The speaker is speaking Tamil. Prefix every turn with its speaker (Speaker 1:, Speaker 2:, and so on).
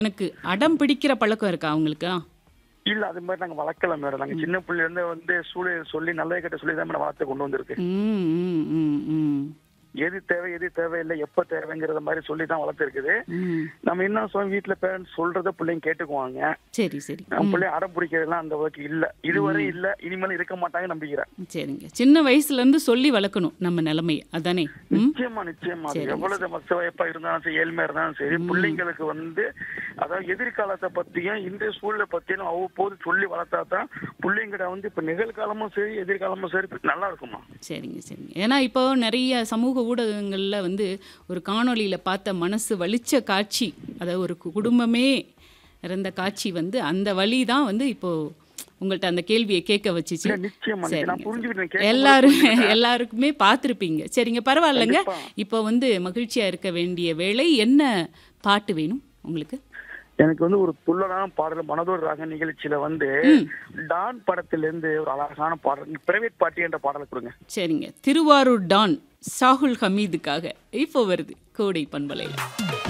Speaker 1: எனக்கு அடம் பிடிக்கிற பழக்கம் இருக்கா அவங்களுக்கு?
Speaker 2: இல்ல அது மாதிரி நாங்க வளர்க்கல மேடம். நாங்க சின்ன பிள்ளைல இருந்து சூழல் சொல்லி நல்லது கெட்ட சொல்லி தான் மேடம் வளர்த்து கொண்டு வந்திருக்கு.
Speaker 1: ம், ம், ம், ம்.
Speaker 2: எது தேவை எது தேவையில்லை எப்ப தேவைங்கிறத மாதிரி சொல்லி தான் வளர்த்து இருக்குது.
Speaker 1: ம்.
Speaker 2: நம்ம என்ன சொல்ல வீட்டுல பேரண்ட்ஸ் சொல்றத பிள்ளைங்க கேட்டுக்குவாங்க.
Speaker 1: சரி, சரி.
Speaker 2: நம்ம பிள்ளைங்க அடம் பிடிக்கிறதுலாம் அந்த அளவுக்கு இல்ல, இதுவரை இல்ல, இனிமேலும் இருக்க மாட்டாங்க நம்பிக்கிறேன்.
Speaker 1: சரிங்க. சின்ன வயசுல இருந்து சொல்லி வளர்க்கணும் நம்ம நிலைமையை, அதானே?
Speaker 2: நிச்சயமா நிச்சயமா அது
Speaker 1: சரிங்க,
Speaker 2: எவ்வளவு மத்த வாய்ப்பா இருந்தாலும் சரி, ஏழ்மையா இருந்தாலும் சரி, பிள்ளைங்களுக்கு அதாவது எதிர்காலத்தை பத்தியும் இன்றைய சூழலை பத்தியும் அவ்வப்போது சொல்லி வளர்த்தா தான் பிள்ளைங்கிட்ட இப்ப நிகழ்காலமும் சரி எதிர்காலமும் சரி நல்லா இருக்குமா.
Speaker 1: சரிங்க, சரிங்க. ஏன்னா இப்போ நிறைய சமூக ஊடகங்கள்ல ஒரு காணொளியில பார்த்த மனசு வலிச்ச காட்சி, அதாவது ஒரு குடும்பமே இறந்த காட்சி அந்த வலி தான் இப்போ உங்கள்ட்ட அந்த கேள்வியை கேட்க வச்சுச்சு.
Speaker 2: நிச்சயமா நான்
Speaker 1: சரிங்க.
Speaker 2: புரிஞ்சுக்கிட்டேன்.
Speaker 1: எல்லாருக்குமே பார்த்துருப்பீங்க. சரிங்க, பரவாயில்லைங்க. இப்போ மகிழ்ச்சியா இருக்க வேண்டிய வேளை. என்ன பாட்டு வேணும் உங்களுக்கு?
Speaker 2: எனக்கு ஒரு துள்ளலான பாடல் மனதோடு ராக நிகழ்ச்சியில டான் படத்திலிருந்து ஒரு அழகான பாடல் பிரைவேட் பார்ட்டி என்ற பாடலை கொடுங்க.
Speaker 1: சரிங்க, திருவாரூர் டான் சாகுல் ஹமீதுக்காக இப்போ வருது கோடை பண்பலையில்.